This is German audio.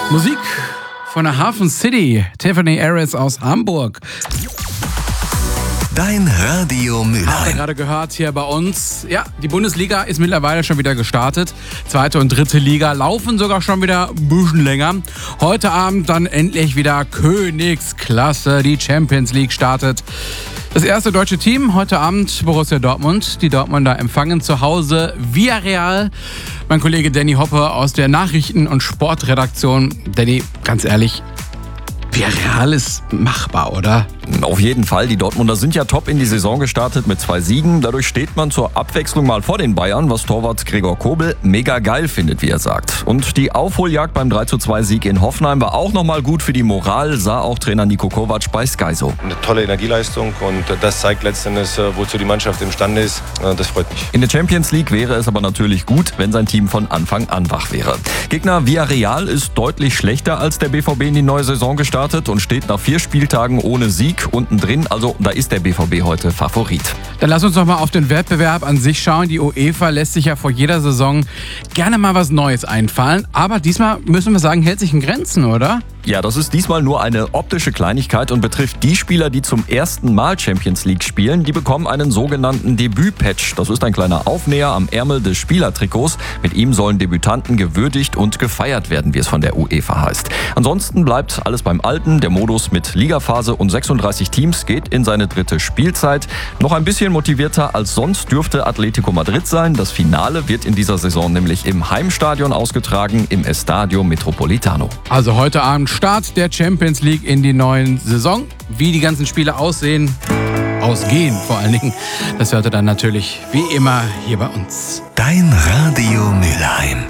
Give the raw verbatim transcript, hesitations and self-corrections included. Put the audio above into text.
Musik von der Hafen City, Tiffany Harris aus Hamburg. Dein Radio Habt ihr Mülheim. gerade gehört hier bei uns? Ja, die Bundesliga ist mittlerweile schon wieder gestartet. Zweite und dritte Liga laufen sogar schon wieder ein bisschen länger. Heute Abend dann endlich wieder Königsklasse. Die Champions League startet. Das erste deutsche Team heute Abend Borussia Dortmund. Die Dortmunder empfangen zu Hause Villarreal. Mein Kollege Danny Hoppe aus der Nachrichten- und Sportredaktion. Danny, ganz ehrlich, Villarreal ist machbar, oder? Auf jeden Fall. Die Dortmunder sind ja top in die Saison gestartet mit zwei Siegen. Dadurch steht man zur Abwechslung mal vor den Bayern, was Torwart Gregor Kobel mega geil findet, wie er sagt. Und die Aufholjagd beim drei zu zwei Sieg in Hoffenheim war auch nochmal gut für die Moral, sah auch Trainer Niko Kovac bei Sky so. Eine tolle Energieleistung und das zeigt letztendlich, wozu die Mannschaft imstande ist. Das freut mich. In der Champions League wäre es aber natürlich gut, wenn sein Team von Anfang an wach wäre. Gegner Villarreal ist deutlich schlechter als der B V B in die neue Saison gestartet und steht nach vier Spieltagen ohne Sieg unten drin. Also da ist der B V B heute Favorit. Dann lass uns noch mal auf den Wettbewerb an sich schauen. Die UEFA lässt sich ja vor jeder Saison gerne mal was Neues einfallen. Aber diesmal müssen wir sagen, hält sich in Grenzen, oder? Ja, das ist diesmal nur eine optische Kleinigkeit und betrifft die Spieler, die zum ersten Mal Champions League spielen. Die bekommen einen sogenannten Debüt-Patch. Das ist ein kleiner Aufnäher am Ärmel des Spielertrikots. Mit ihm sollen Debütanten gewürdigt und gefeiert werden, wie es von der UEFA heißt. Ansonsten bleibt alles beim Alten. Der Modus mit Ligaphase und sechsunddreißig Teams geht in seine dritte Spielzeit. Noch ein bisschen motivierter als sonst dürfte Atletico Madrid sein. Das Finale wird in dieser Saison nämlich im Heimstadion ausgetragen, im Estadio Metropolitano. Also heute Abend Start der Champions League in die neuen Saison. Wie die ganzen Spiele aussehen, ausgehen vor allen Dingen, das hört ihr dann natürlich wie immer hier bei uns. Dein Radio Mülheim.